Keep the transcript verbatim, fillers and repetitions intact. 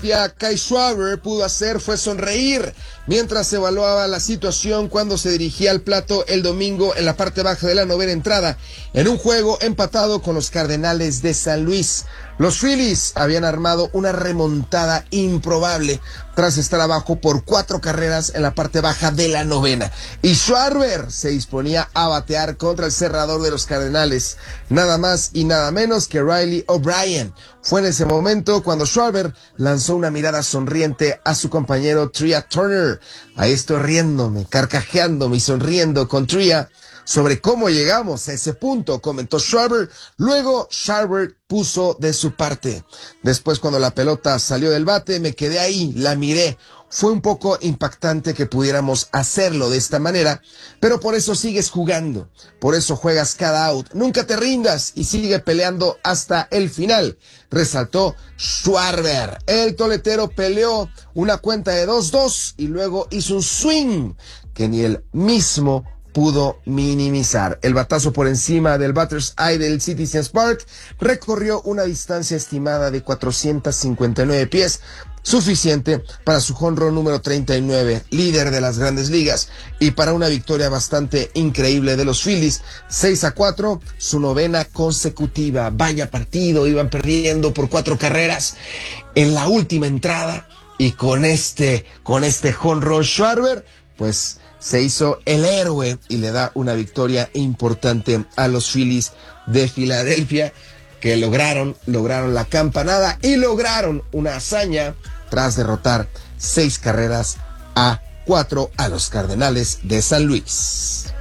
Kyle Schwarber pudo hacer fue sonreír mientras evaluaba la situación cuando se dirigía al plato el domingo en la parte baja de la novena entrada, en un juego empatado con los Cardenales de San Luis. Los Phillies habían armado una remontada improbable tras estar abajo por cuatro carreras en la parte baja de la novena. Y Schwarber se disponía a batear contra el cerrador de los Cardenales, nada más y nada menos que Riley O'Brien. Fue en ese momento cuando Schwarber lanzó una mirada sonriente a su compañero Trea Turner. Ahí estoy riéndome, carcajeándome y sonriendo con Trea sobre cómo llegamos a ese punto, comentó Schwarber. Luego Schwarber puso de su parte. Después, cuando la pelota salió del bate, me quedé ahí, la miré. Fue un poco impactante que pudiéramos hacerlo de esta manera, pero por eso sigues jugando, por eso juegas cada out. Nunca te rindas y sigue peleando hasta el final, resaltó Schwarber. El toletero peleó una cuenta de dos dos y luego hizo un swing que ni él mismo pudo minimizar. El batazo por encima del batter's eye del Citizens Park recorrió una distancia estimada de cuatrocientos cincuenta y nueve pies, suficiente para su jonrón número treinta y nueve, líder de las Grandes Ligas, y para una victoria bastante increíble de los Phillies, seis a cuatro, su novena consecutiva. Vaya partido, iban perdiendo por cuatro carreras en la última entrada, y con este, con este jonrón Schwarber, pues se hizo el héroe y le da una victoria importante a los Phillies de Filadelfia, que lograron, lograron la campanada y lograron una hazaña tras derrotar seis carreras a cuatro a los Cardenales de San Luis.